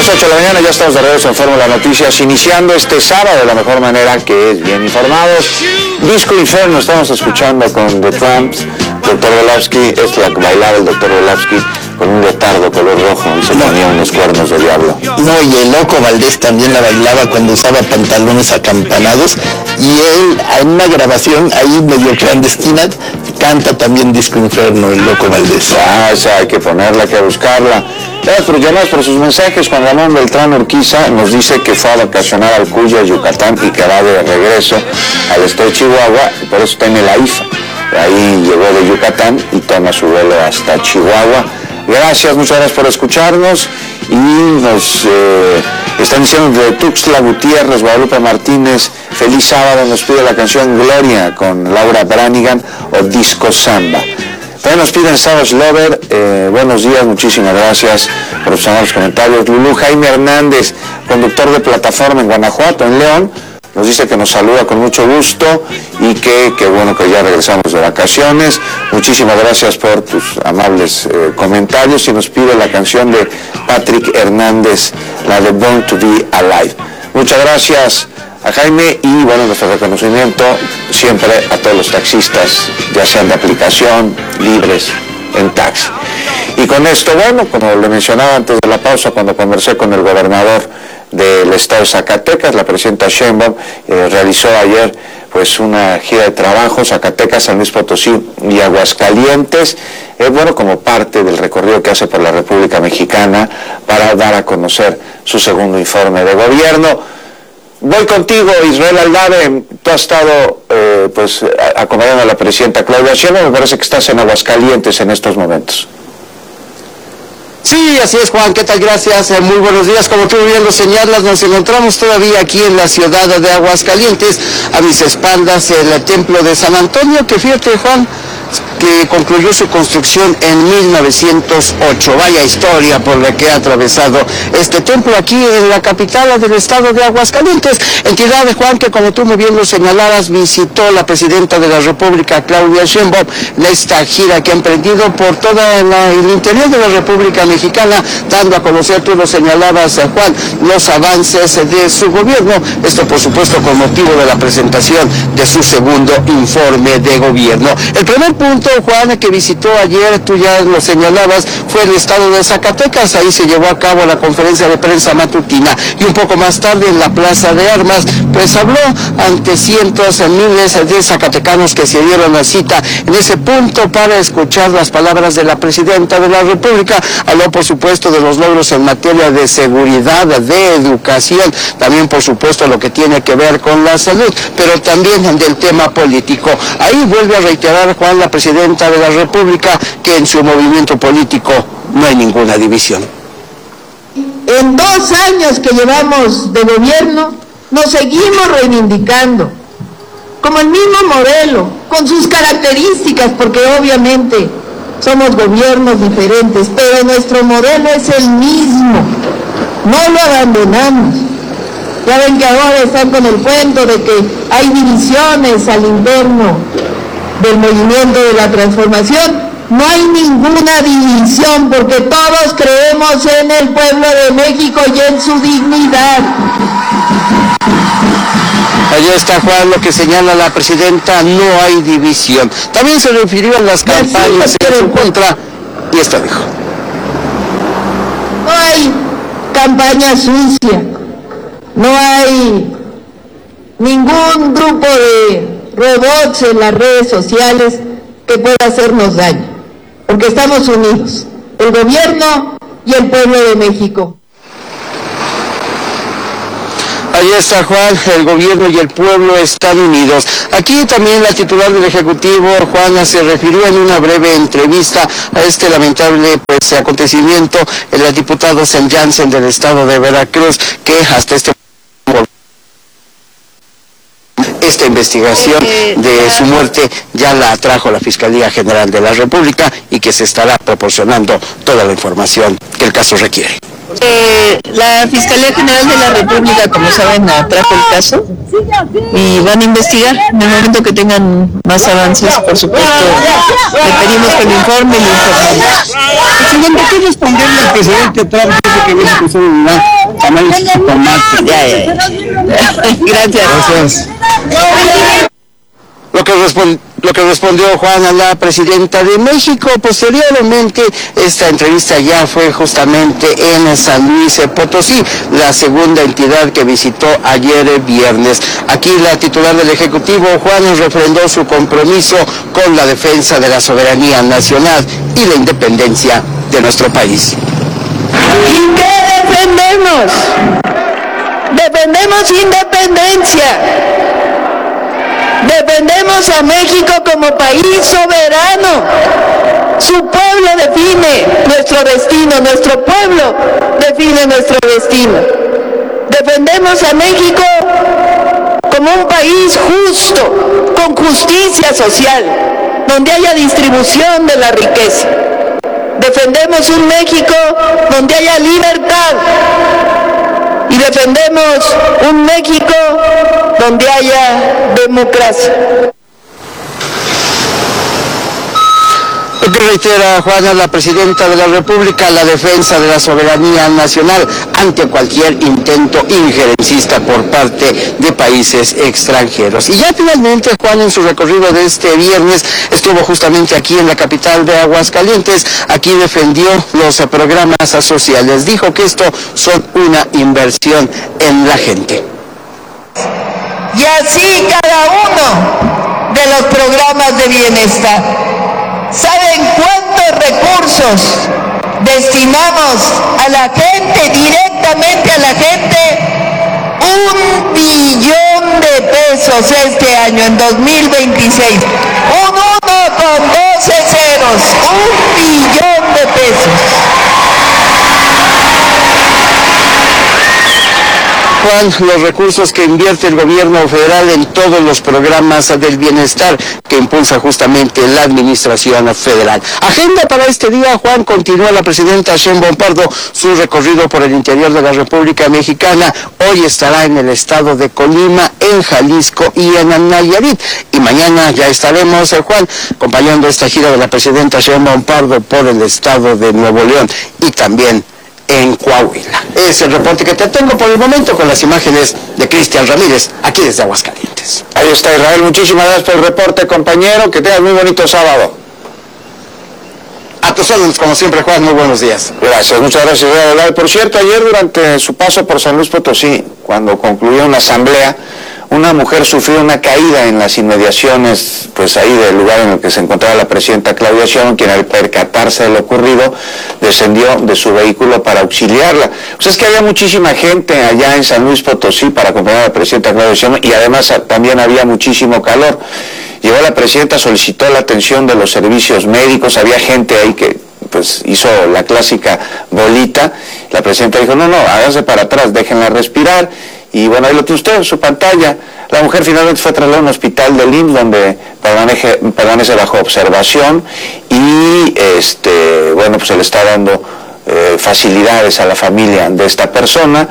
las 8 de la mañana, ya estamos de regreso en Fórmula Noticias, iniciando este sábado de la mejor manera, que es bien informados. Disco Inferno, estamos escuchando con The Tramps, Dr. Volavsky, es la que bailaba el Dr. Volavsky con un leotardo color rojo y se ponía unos cuernos de diablo. No, y el Loco Valdés también la bailaba cuando usaba pantalones acampanados, y él en una grabación ahí medio clandestina canta también Disco Inferno, el Loco Valdés. Ah, esa hay que ponerla, hay que buscarla. Gracias por llamarnos, por sus mensajes. Juan Ramón Beltrán Urquiza nos dice que fue a vacacionar al Cuya, Yucatán, y que va de regreso al estado de Chihuahua, y por eso está en el AIFA. Ahí llegó de Yucatán y toma su vuelo hasta Chihuahua. Gracias, muchas gracias por escucharnos. Y nos están diciendo de Tuxtla Gutiérrez, Guadalupe Martínez, feliz sábado, nos pide la canción Gloria con Laura Branigan o Disco Samba. También nos piden Savage Lover, buenos días, muchísimas gracias por sus amables comentarios. Lulú Jaime Hernández, conductor de plataforma en Guanajuato, en León, nos dice que nos saluda con mucho gusto y que bueno que ya regresamos de vacaciones. Muchísimas gracias por tus amables comentarios, y nos pide la canción de Patrick Hernández, la de Born to Be Alive. Muchas gracias a Jaime, y bueno, nuestro reconocimiento siempre a todos los taxistas, ya sean de aplicación, libres, en taxi. Y con esto, bueno, como le mencionaba antes de la pausa, cuando conversé con el gobernador del estado de Zacatecas, la presidenta Sheinbaum realizó ayer pues una gira de trabajo, Zacatecas, San Luis Potosí y Aguascalientes, bueno, como parte del recorrido que hace por la República Mexicana para dar a conocer su segundo informe de gobierno. Voy contigo, Israel Aldave. Tú has estado acompañando a la presidenta Claudia Sheinbaum, me parece que estás en Aguascalientes en estos momentos. Sí, así es, Juan, ¿qué tal? Gracias, muy buenos días. Como tú bien lo señalas, nos encontramos todavía aquí en la ciudad de Aguascalientes, a mis espaldas el templo de San Antonio, que fíjate, Juan, que concluyó su construcción en 1908. Vaya historia por la que ha atravesado este templo aquí en la capital del estado de Aguascalientes, entidad de Juan que, como tú muy bien lo señalabas, visitó la presidenta de la República, Claudia Sheinbaum, en esta gira que ha emprendido por todo el interior de la República Mexicana, dando a conocer, tú lo señalabas, Juan, los avances de su gobierno. Esto, por supuesto, con motivo de la presentación de su segundo informe de gobierno. El primer punto, Juan, que visitó ayer, tú ya lo señalabas, fue el estado de Zacatecas. Ahí se llevó a cabo la conferencia de prensa matutina, y un poco más tarde en la Plaza de Armas, pues habló ante cientos, miles de zacatecanos que se dieron la cita en ese punto para escuchar las palabras de la presidenta de la República. Habló, por supuesto, de los logros en materia de seguridad, de educación, también, por supuesto, lo que tiene que ver con la salud, pero también del tema político. Ahí vuelve a reiterar, Juan, la presidenta de la República, que en su movimiento político no hay ninguna división. En 2 años que llevamos de gobierno, nos seguimos reivindicando como el mismo modelo, con sus características, porque obviamente somos gobiernos diferentes, pero nuestro modelo es el mismo, no lo abandonamos. Ya ven que ahora están con el cuento de que hay divisiones al interno del movimiento de la transformación. No hay ninguna división, porque todos creemos en el pueblo de México y en su dignidad. Allí está, Juan, lo que señala la presidenta, no hay división. También se refirió a las campañas en su contra, y esto dijo: no hay campaña sucia, no hay ningún grupo de robots en las redes sociales que pueda hacernos daño, porque estamos unidos, el gobierno y el pueblo de México. Ahí está, Juan, el gobierno y el pueblo están unidos. Aquí también la titular del Ejecutivo, Juana, se refirió en una breve entrevista a este lamentable acontecimiento en el diputado San Jansen del estado de Veracruz, que hasta esta investigación de su muerte ya la atrajo la Fiscalía General de la República, y que se estará proporcionando toda la información que el caso requiere. La Fiscalía General de la República, como saben, atrajo el caso y van a investigar. En el momento que tengan más avances, por supuesto, le pedimos que lo informe y lo informamos. Presidente, ¿qué responderle al presidente Trump? Dice que México es una unidad Gracias. Lo que respondió Juan a la presidenta de México. Posteriormente, esta entrevista ya fue justamente en San Luis Potosí, la segunda entidad que visitó ayer viernes. Aquí la titular del Ejecutivo, Juan, refrendó su compromiso con la defensa de la soberanía nacional y la independencia de nuestro país. ¿Y qué defendemos? Defendemos independencia. Defendemos a México como país soberano. Su pueblo define nuestro destino, nuestro pueblo define nuestro destino. Defendemos a México como un país justo, con justicia social, donde haya distribución de la riqueza. Defendemos un México donde haya libertad. Y defendemos un México donde haya democracia. Lo que reitera Juana, la presidenta de la República, la defensa de la soberanía nacional ante cualquier intento injerencista por parte de países extranjeros. Y ya finalmente, Juan, en su recorrido de este viernes, estuvo justamente aquí en la capital de Aguascalientes. Aquí defendió los programas sociales. Dijo que esto son una inversión en la gente. Y así cada uno de los programas de bienestar. ¿Saben cuántos recursos destinamos a la gente, directamente a la gente? 1 billón de pesos este año, en 2026. Un 1 con 12 ceros. 1 billón de pesos. Juan, los recursos que invierte el gobierno federal en todos los programas del bienestar que impulsa justamente la administración federal. Agenda para este día, Juan, continúa la presidenta Sheinbaum Pardo su recorrido por el interior de la República Mexicana. Hoy estará en el estado de Colima, en Jalisco y en Nayarit. Y mañana ya estaremos, Juan, acompañando esta gira de la presidenta Sheinbaum Pardo por el estado de Nuevo León y también en Coahuila. Es el reporte que te tengo por el momento con las imágenes de Cristian Ramírez, aquí desde Aguascalientes. Ahí está Israel, muchísimas gracias por el reporte, compañero, que tengas muy bonito sábado. A tus órdenes, como siempre, Juan, muy buenos días. Gracias, muchas gracias, Israel. Por cierto, ayer durante su paso por San Luis Potosí, cuando concluyó una asamblea, una mujer sufrió una caída en las inmediaciones, pues ahí del lugar en el que se encontraba la presidenta Claudia Sheinbaum, quien al percatarse de lo ocurrido, descendió de su vehículo para auxiliarla. Pues es que había muchísima gente allá en San Luis Potosí para acompañar a la presidenta Claudia Sheinbaum y además también había muchísimo calor. Llegó la presidenta, solicitó la atención de los servicios médicos, había gente ahí que pues hizo la clásica bolita. La presidenta dijo, no, háganse para atrás, déjenla respirar. Y bueno, ahí lo tiene usted en su pantalla. La mujer finalmente fue trasladada a un hospital del IMSS donde permanece bajo observación y bueno, pues se le está dando facilidades a la familia de esta persona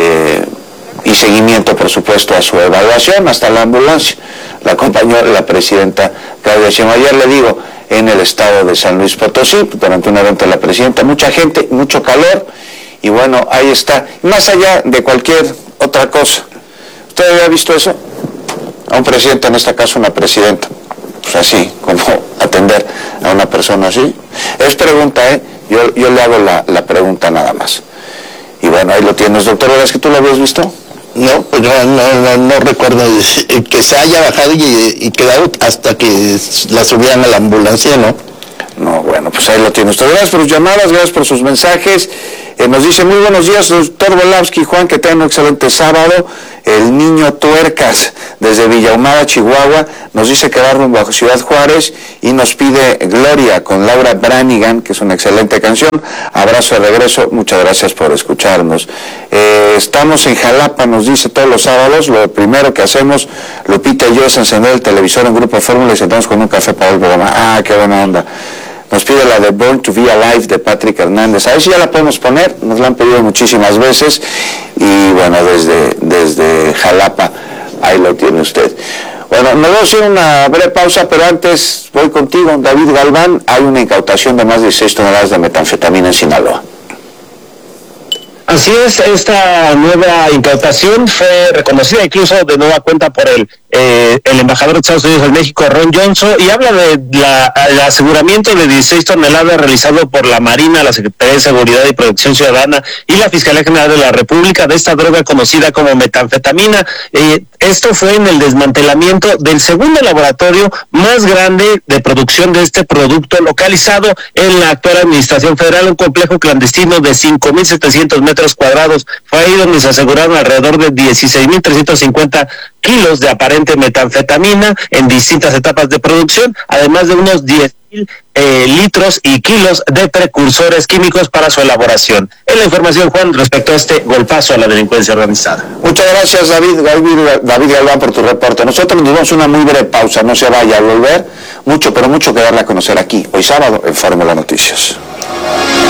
y seguimiento, por supuesto, a su evaluación hasta la ambulancia. La acompañó la presidenta Claudia Sheinbaum. Ayer le digo, en el estado de San Luis Potosí, durante un evento de la presidenta, mucha gente, mucho calor, y bueno, ahí está. Más allá de cualquier otra cosa, ¿usted había visto eso? A un presidente, en este caso una presidenta, pues así, como atender a una persona así. Es pregunta, yo le hago la pregunta nada más. Y bueno, ahí lo tienes, doctor. ¿Es que tú lo habías visto? No, pues no recuerdo que se haya bajado y quedado hasta que la subieran a la ambulancia, ¿no? No, bueno, pues ahí lo tiene usted. Gracias por sus llamadas, gracias por sus mensajes. Nos dice, muy buenos días, doctor Volavsky, Juan, que tengan un excelente sábado. El niño Tuercas, desde Villahumada, Chihuahua, nos dice que va rumbo a Ciudad Juárez y nos pide Gloria con Laura Branigan, que es una excelente canción. Abrazo de regreso, muchas gracias por escucharnos. Estamos en Jalapa, nos dice, todos los sábados, lo primero que hacemos, Lupita y yo, es encender el televisor en Grupo Fórmula y sentamos con un café para el programa. Ah, qué buena onda. Nos pide la de Born to Be Alive de Patrick Hernández. A ver si ya la podemos poner, nos la han pedido muchísimas veces. Y bueno, desde Jalapa, ahí lo tiene usted. Bueno, nos vamos a ir a una breve pausa, pero antes voy contigo, David Galván. Hay una incautación de más de 6 toneladas de metanfetamina en Sinaloa. Así es, esta nueva incautación fue reconocida incluso de nueva cuenta por el embajador de Estados Unidos en México, Ron Johnson, y habla de el aseguramiento de 16 toneladas realizado por la Marina, la Secretaría de Seguridad y Protección Ciudadana y la Fiscalía General de la República de esta droga conocida como metanfetamina. Esto fue en el desmantelamiento del segundo laboratorio más grande de producción de este producto localizado en la actual Administración Federal, un complejo clandestino de 5.700 metros cuadrados. Fue ahí donde se aseguraron alrededor de 16.350 kilos de aparente metanfetamina en distintas etapas de producción, además de unos 10.000 litros y kilos de precursores químicos para su elaboración. Es la información, Juan, respecto a este golpazo a la delincuencia organizada. Muchas gracias, David Galván, por tu reporte. Nosotros nos damos una muy breve pausa, no se vaya a volver. Mucho, pero mucho que darle a conocer aquí, hoy sábado, en Fórmula Noticias.